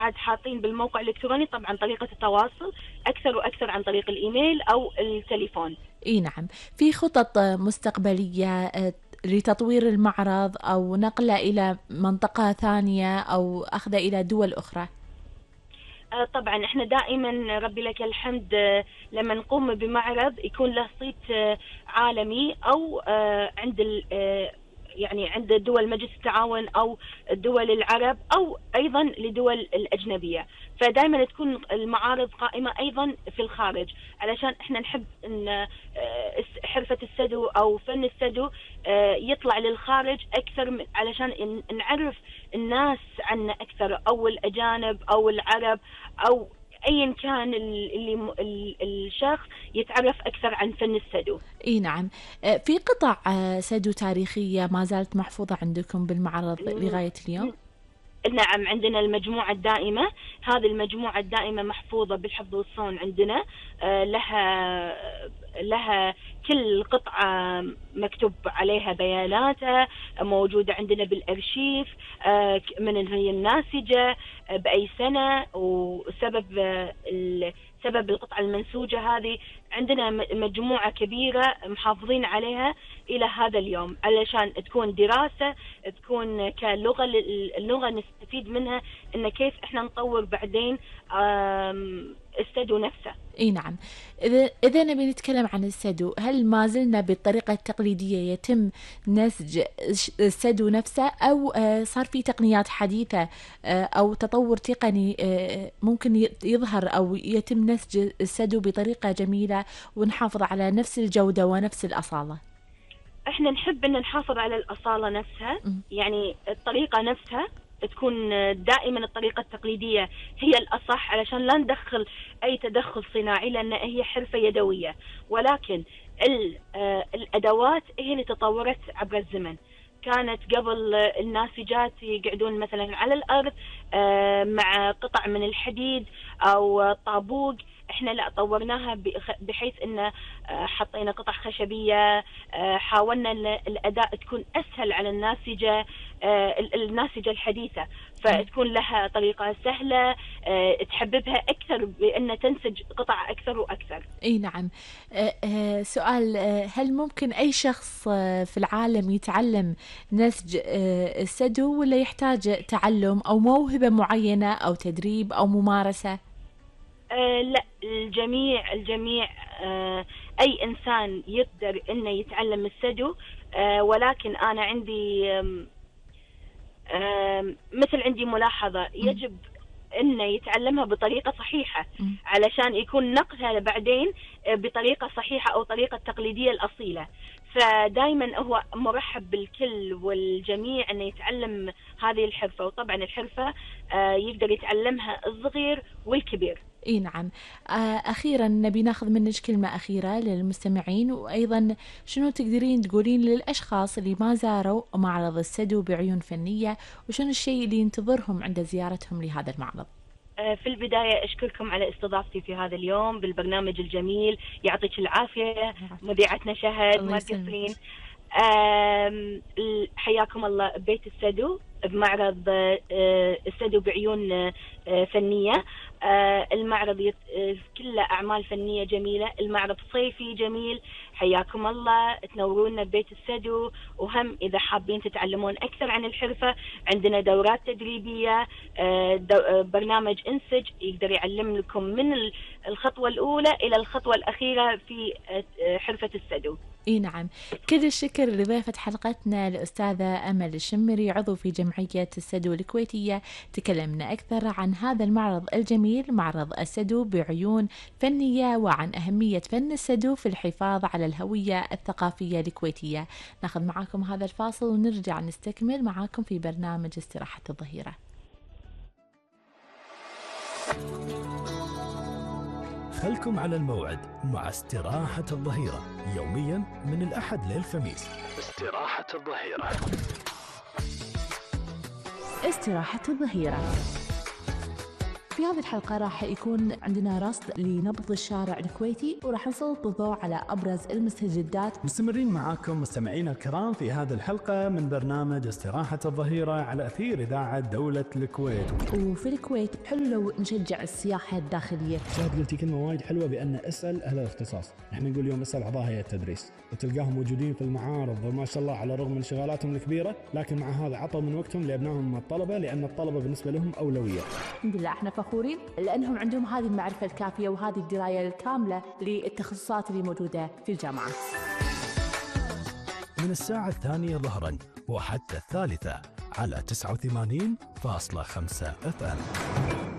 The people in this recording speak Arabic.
حاطين بالموقع الإلكتروني. طبعا طريقة التواصل أكثر وأكثر عن طريق الإيميل أو التليفون. اي نعم. في خطط مستقبلية لتطوير المعرض أو نقله إلى منطقة ثانية أو أخذه إلى دول أخرى؟ طبعا احنا دائما ربي لك الحمد لما نقوم بمعرض يكون له صيت عالمي، او عند يعني عند دول مجلس التعاون او دول العرب، او ايضا لدول الاجنبيه. فدائما تكون المعارض قائمه ايضا في الخارج، علشان احنا نحب ان حرفه السدو او فن السدو يطلع للخارج اكثر، علشان نعرف الناس عنا اكثر، او الاجانب او العرب او ايا كان الشخص يتعرف اكثر عن فن السدو. اي نعم. في قطع سدو تاريخية ما زالت محفوظة عندكم بالمعرض لغاية اليوم؟ نعم، عندنا المجموعة الدائمة. هذه المجموعة الدائمة محفوظة بالحفظ والصون عندنا. لها كل قطعة مكتوب عليها بياناتها، موجودة عندنا بالأرشيف، من هي الناسجة، بأي سنة، وسبب سبب القطعة المنسوجة هذه. عندنا مجموعة كبيرة محافظين عليها إلى هذا اليوم، علشان تكون دراسة، تكون كلغة، اللغة نستفيد منها إن كيف إحنا نطور بعدين السدو نفسه. اي نعم. إذا نبي نتكلم عن السدو، هل ما زلنا بالطريقة التقليدية يتم نسج السدو نفسه، أو صار في تقنيات حديثة أو تطور تقني ممكن يظهر أو يتم نسج السدو بطريقة جميلة ونحافظ على نفس الجودة ونفس الأصالة؟ احنا نحب ان نحافظ على الأصالة نفسها، يعني الطريقة نفسها تكون دائما الطريقة التقليدية هي الأصح، علشان لا ندخل أي تدخل صناعي، لأن هي حرفة يدوية. ولكن الأدوات هي اللي تطورت عبر الزمن. كانت قبل الناسجات يقعدون مثلا على الأرض مع قطع من الحديد أو طابوق. احنا لا، طورناها بحيث ان حطينا قطع خشبية، حاولنا ان الاداء تكون اسهل على الناسجة الحديثة، فتكون لها طريقة سهلة تحببها اكثر بان تنسج قطع اكثر واكثر. اي نعم. سؤال، هل ممكن اي شخص في العالم يتعلم نسج السدو، ولا يحتاج تعلم او موهبة معينة او تدريب او ممارسة؟ لا، الجميع أي إنسان يقدر إنه يتعلم السدو. ولكن أنا عندي عندي ملاحظة، يجب إنه يتعلمها بطريقة صحيحة، علشان يكون نقلها بعدين بطريقة صحيحة أو طريقة تقليدية الأصيلة. فدايما هو مرحب بالكل والجميع أنه يتعلم هذه الحرفة. وطبعا الحرفة يقدر يتعلمها الصغير والكبير. اي نعم. اخيرا نبي ناخذ منك كلمة اخيرة للمستمعين، وايضا شنو تقدرين تقولين للاشخاص اللي ما زاروا معرض السدو بعيون فنية، وشنو الشيء اللي ينتظرهم عند زيارتهم لهذا المعرض؟ في البداية أشكركم على استضافتي في هذا اليوم بالبرنامج الجميل. يعطيك العافية مذيعتنا شهد، ما تقصرين. حياكم الله ببيت السدو بمعرض السدو بعيون فنية. المعرض كله أعمال فنية جميلة، المعرض صيفي جميل. حياكم الله، تنورونا ببيت السدو. وهم إذا حابين تتعلمون أكثر عن الحرفة، عندنا دورات تدريبية، برنامج انسج يقدر يعلم لكم من الخطوة الأولى إلى الخطوة الأخيرة في حرفة السدو. اي نعم. كل الشكر لضيفة حلقتنا الأستاذة أمل الشمري، عضو في جمعية السدو الكويتية. تكلمنا أكثر عن هذا المعرض الجميل، معرض السدو بعيون فنية، وعن أهمية فن السدو في الحفاظ على الهوية الثقافية الكويتية. ناخذ معاكم هذا الفاصل ونرجع نستكمل معاكم في برنامج استراحة الظهيرة. خلكم على الموعد مع استراحة الظهيرة يوميا من الأحد للخميس. استراحة الظهيرة. استراحة الظهيرة. وفي هذه الحلقة راح يكون عندنا رصد لنبض الشارع الكويتي، وراح نسلط الضوء على أبرز المستجدات. مستمرين معاكم مستمعينا الكرام في هذه الحلقة من برنامج استراحة الظهيرة على أثير إذاعة دولة الكويت. وفي الكويت حلو لو نشجع السياحة الداخلية. شاهد قلتي كلمة وايد حلوة بأن اسأل أهل الاختصاص. احنا نقول اليوم اسأل أعضاء هيئة التدريس، وتلقاهم موجودين في المعارض وما شاء الله على الرغم من انشغالاتهم الكبيرة، لكن مع هذا عطوا من وقتهم لأبنائهم الطلبة، لأن الطلبة بالنسبة لهم أولوية. الحمد لله احنا فخورين لأنهم عندهم هذه المعرفة الكافية وهذه الدراية الكاملة للتخصصات اللي موجودة في الجامعة. من الساعة 2 ظهرا وحتى 3 على 89.5 FM.